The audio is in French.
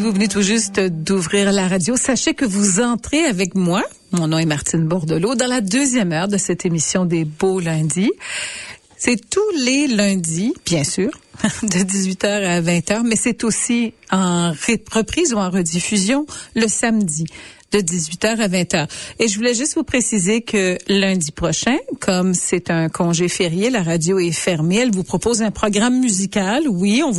Vous venez tout juste d'ouvrir la radio. Sachez que vous entrez avec moi, mon nom est Martine Bordelot, dans la deuxième heure de cette émission des Beaux Lundis. C'est tous les lundis, bien sûr, de 18h à 20h, mais c'est aussi en reprise ou en rediffusion le samedi de 18h à 20h. Et je voulais juste vous préciser que lundi prochain, comme c'est un congé férié, la radio est fermée. Elle vous propose un programme musical. Oui, on vous